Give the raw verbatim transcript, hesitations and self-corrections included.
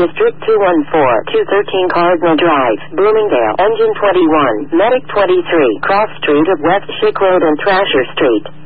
District two one four, two thirteen Cardinal Drive, Bloomingdale, Engine twenty-one, Medic twenty-three, Cross Street of West Schick Road and Thrasher Street.